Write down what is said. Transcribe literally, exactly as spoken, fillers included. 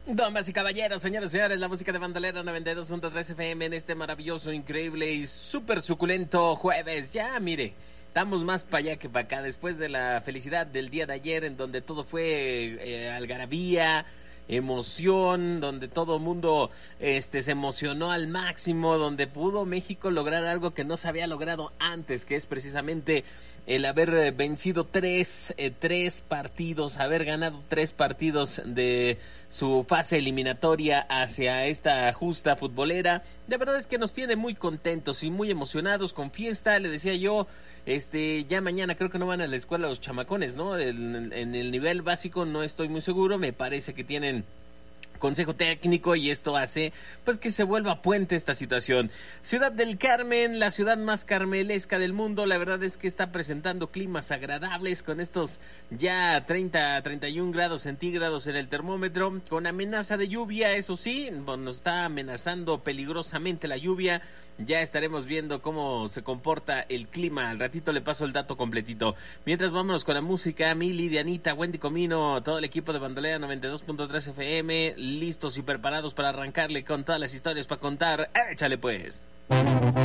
Damas y caballeros, señores y señores, la música de Bandolera noventa y dos punto tres F M en este maravilloso, increíble y súper suculento jueves. Ya, mire, estamos más para allá que para acá, después de la felicidad del día de ayer, en donde todo fue eh, algarabía, emoción, donde todo mundo este, se emocionó al máximo, donde pudo México lograr algo que no se había logrado antes, que es precisamente el haber eh, vencido tres, eh, tres partidos, haber ganado tres partidos de su fase eliminatoria hacia esta justa futbolera. De verdad es que nos tiene muy contentos y muy emocionados, con fiesta. Le decía yo, este, ya mañana creo que no van a la escuela los chamacones, ¿no? En, en el nivel básico no estoy muy seguro, me parece que tienen consejo técnico y esto hace pues que se vuelva puente esta situación. Ciudad del Carmen, la ciudad más carmelesca del mundo, la verdad es que está presentando climas agradables con estos ya treinta, treinta y un grados centígrados en el termómetro, con amenaza de lluvia, eso sí, nos está amenazando peligrosamente la lluvia. Ya estaremos viendo cómo se comporta el clima. Al ratito le paso el dato completito. Mientras, vámonos con la música. Mili, Dianita, Wendy Comino, todo el equipo de Bandolera noventa y dos punto tres F M, listos y preparados para arrancarle con todas las historias para contar. ¡Échale pues!